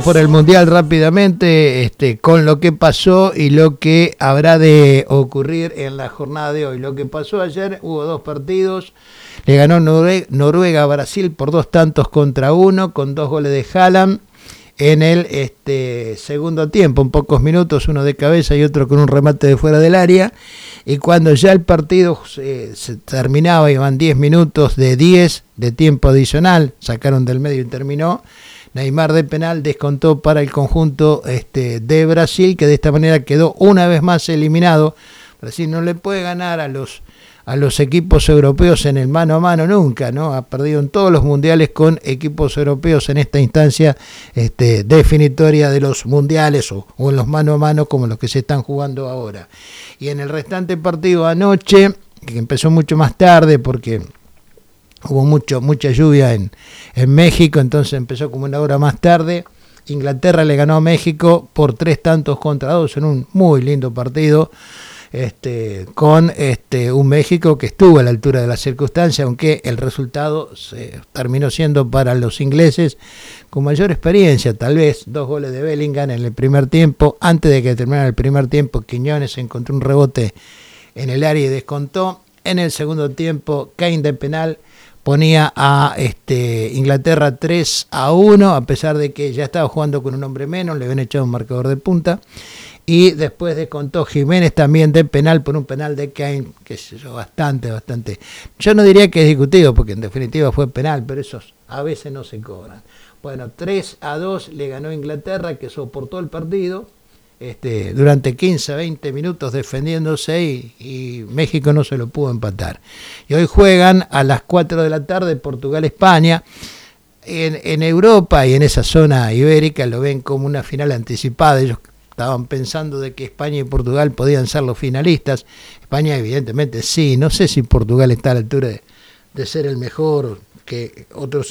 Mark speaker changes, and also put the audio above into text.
Speaker 1: Por el Mundial rápidamente, con lo que pasó y lo que habrá de ocurrir en la jornada de hoy. Lo que pasó ayer, hubo dos partidos, le ganó Noruega a Brasil por 2-1 con 2 goles de Haaland en el segundo tiempo, en pocos minutos, uno de cabeza y otro con un remate de fuera del área, y cuando ya el partido se terminaba, iban 10 minutos de 10 de tiempo adicional, sacaron del medio y terminó, Neymar de penal descontó para el conjunto de Brasil, que de esta manera quedó una vez más eliminado. Brasil no le puede ganar a los equipos europeos en el mano a mano nunca, ¿no? Ha perdido en todos los mundiales con equipos europeos en esta instancia definitoria de los mundiales o en los mano a mano como los que se están jugando ahora. Y en el restante partido anoche, que empezó mucho más tarde porque hubo mucha lluvia en México, entonces empezó como una hora más tarde. Inglaterra le ganó a México por 3-2 en un muy lindo partido, con un México que estuvo a la altura de la circunstancia, aunque el resultado terminó siendo para los ingleses con mayor experiencia, tal vez 2 goles de Bellingham en el primer tiempo. Antes de que terminara el primer tiempo, Quiñones encontró un rebote en el área y descontó. En el segundo tiempo, Kane de penal ponía a Inglaterra 3-1, a pesar de que ya estaba jugando con un hombre menos, le habían echado un marcador de punta, y después descontó Jiménez también de penal por un penal de Kane, que sé yo, bastante, yo no diría que es discutido, porque en definitiva fue penal, pero esos a veces no se cobran. Bueno, 3-2 le ganó Inglaterra, que soportó el partido durante 15-20 minutos defendiéndose y México no se lo pudo empatar. Y hoy juegan a las 4 de la tarde Portugal-España. En Europa y en esa zona ibérica lo ven como una final anticipada. Ellos estaban pensando de que España y Portugal podían ser los finalistas. España evidentemente sí. No sé si Portugal está a la altura de ser el mejor, que otros